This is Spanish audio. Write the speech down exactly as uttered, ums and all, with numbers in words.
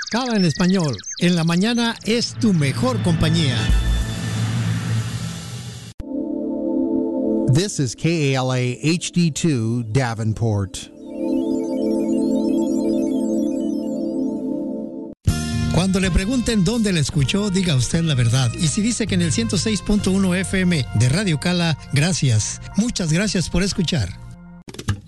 Cala en español. En la mañana es tu mejor compañía. This is K A L A H D two Davenport. Cuando le pregunten dónde la escuchó, diga usted la verdad. Y si dice que en el ciento seis punto uno F M de Radio Cala, gracias. Muchas gracias por escuchar.